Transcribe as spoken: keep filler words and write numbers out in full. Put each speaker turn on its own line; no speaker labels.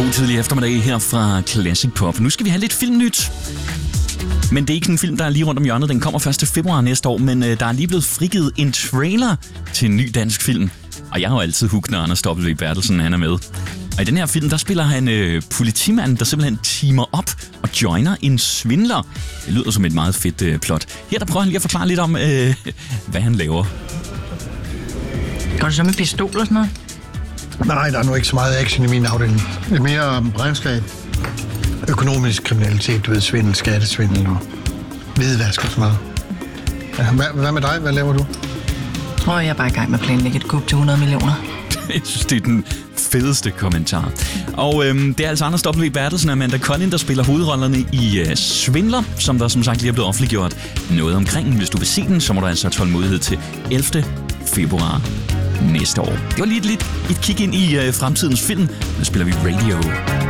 God tidlig eftermiddag her fra Classic Pop. Nu skal vi have lidt filmnyt. Men det er ikke en film, der er lige rundt om hjørnet. Den kommer først til februar næste år, men øh, der er lige blevet frigivet en trailer til en ny dansk film. Og jeg har jo altid hugget, når Anders W. Bertelsen han er med. Og i den her film, der spiller han øh, politimanden, der simpelthen teamer op og joiner en svindler. Det lyder som et meget fedt øh, plot. Her der prøver han lige at forklare lidt om, øh, hvad han laver.
Går det så med pistol og sådan noget?
Nej, der er nu ikke så meget action i min afdeling. Det er mere regnskab, økonomisk kriminalitet, du ved, svindel, skattesvindel og hvidvask og sådan noget. Ja, hvad, hvad med dig? Hvad laver du?
Jeg tror, jeg er bare i gang med at planlægge et kup til hundrede millioner.
Jeg synes, det er den fedeste kommentar. Og øhm, det er altså Anders W. Bertelsen og Amanda Collin, der spiller hovedrollerne i øh, Svindler, som der som sagt lige er blevet offentliggjort noget omkring. Hvis du vil se den, så må du altså have tålmodighed til ellevte februar næste år. Det var lige et, lidt et kig ind i øh, fremtidens film. Nu spiller vi Radio.